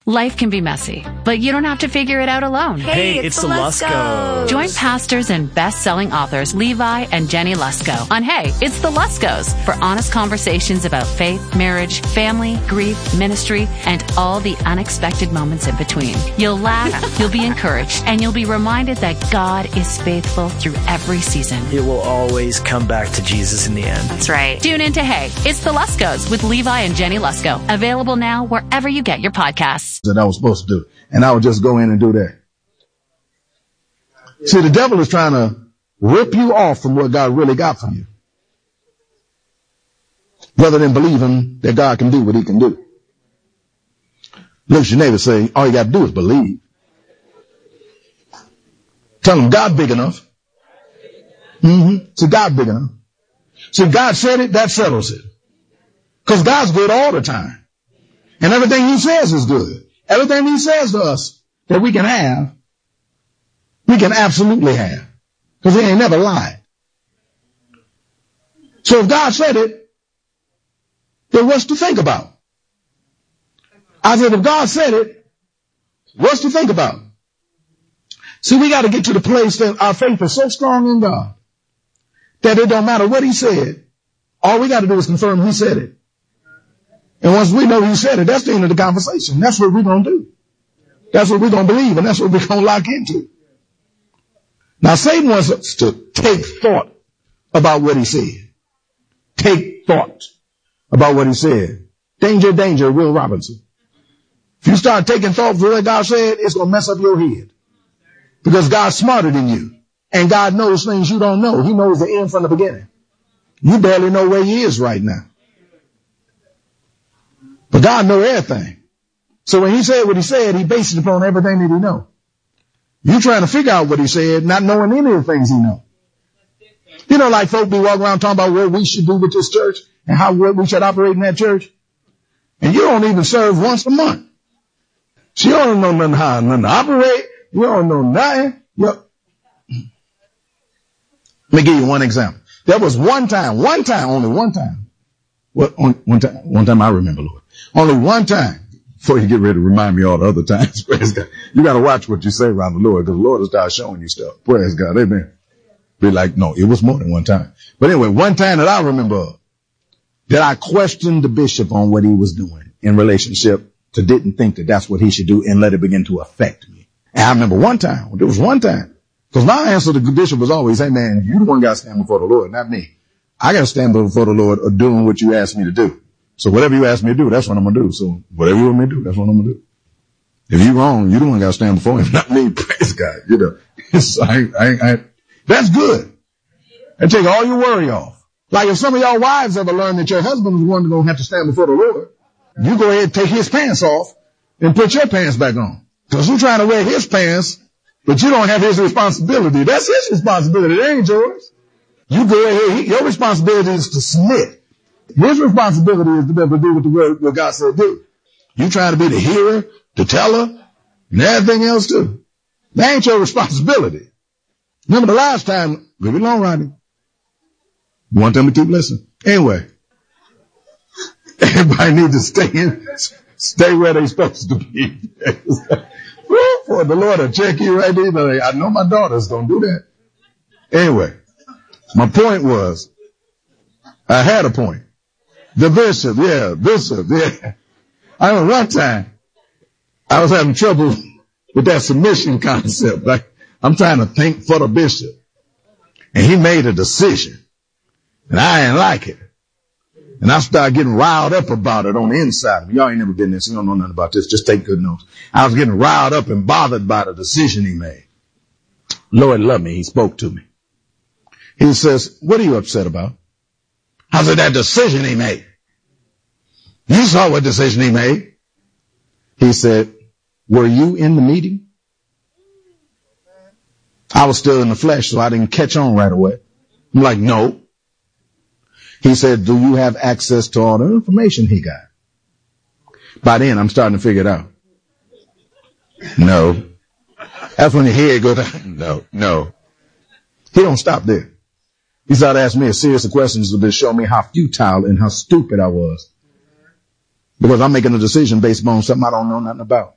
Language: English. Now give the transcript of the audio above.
Life can be messy, but you don't have to figure it out alone. Hey, it's the Luskos. Join pastors and best-selling authors Levi and Jenny Lusko on Hey, It's the Luskos for honest conversations about faith, marriage, family, grief, ministry, and all the unexpected moments in between. You'll laugh, you'll be encouraged, and you'll be reminded that God is faithful through every season. It will always come back to Jesus in the end. That's right. Tune in to Hey, It's the Luskos with Levi and Jenny Lusko. Available now wherever you get your podcasts. That I was supposed to do. And I would just go in and do that. See, the devil is trying to rip you off from what God really got for you, rather than believing that God can do what he can do. Look at your neighbor, say, all you got to do is believe. Tell him God big enough. See, God big enough. See, God said it, that settles it. Because God's good all the time. And everything he says is good. Everything he says to us that we can have, we can absolutely have. Because he ain't never lied. So if God said it, then what's to think about? I said, if God said it, what's to think about? See, we got to get to the place that our faith is so strong in God that it don't matter what he said. All we got to do is confirm he said it. And once we know he said it, that's the end of the conversation. That's what we're going to do. That's what we're going to believe, and that's what we're going to lock into. Now, Satan wants us to take thought about what he said. Take thought about what he said. Danger, danger, Will Robinson. If you start taking thought for what God said, it's going to mess up your head. Because God's smarter than you. And God knows things you don't know. He knows the end from the beginning. You barely know where he is right now. But God knows everything. So when he said what he said, he based it upon everything that he knows. You trying to figure out what he said, not knowing any of the things he knows. You know, like folk be walking around talking about what we should do with this church and how we should operate in that church. And you don't even serve once a month. So you don't know nothing how nothing to operate. You don't know nothing. Let me give you one example. There was only one time. Well, one time I remember, Lord. Only one time, before you get ready to remind me all the other times, praise God. You got to watch what you say around the Lord, because the Lord will start showing you stuff. Praise God, amen. Be like, no, it was more than one time. But anyway, one time that I remember that I questioned the bishop on what he was doing in relationship to didn't think that that's what he should do and let it begin to affect me. And I remember there was one time, because my answer to the bishop was always, hey man, you the one got to stand before the Lord, not me. I got to stand before the Lord of doing what you asked me to do. So whatever you ask me to do, that's what I'm going to do. So whatever you want me to do, that's what I'm going to do. If you're wrong, you the one got to stand before him, not me. Praise God. You know, that's good. And take all your worry off. Like if some of y'all wives ever learned that your husband is one going to have to stand before the Lord, you go ahead and take his pants off and put your pants back on. Because you're trying to wear his pants, but you don't have his responsibility. That's his responsibility. It ain't yours. You go ahead. Your responsibility is to submit. His responsibility is to be able to do what God said do. You trying to be the hearer, the teller, and everything else too. That ain't your responsibility. Remember the last time, leave it alone, Rodney. You want them to keep listening. Anyway, everybody needs to stay where they're supposed to be. For the Lord will check you right there. I know my daughters don't do that. Anyway, my point was, I had a point. The bishop, yeah. I remember one time I was having trouble with that submission concept. Like I'm trying to think for the bishop. And he made a decision. And I didn't like it. And I started getting riled up about it on the inside of me. Y'all ain't never been there, so you don't know nothing about this. Just take good notes. I was getting riled up and bothered by the decision he made. Lord loved me. He spoke to me. He says, what are you upset about? I said, that decision he made. You saw what decision he made. He said, were you in the meeting? I was still in the flesh, so I didn't catch on right away. I'm like, no. He said, do you have access to all the information he got? By then, I'm starting to figure it out. No. That's when your head goes down. No. He don't stop there. He started asking me a series of questions to show me how futile and how stupid I was. Because I'm making a decision based on something I don't know nothing about.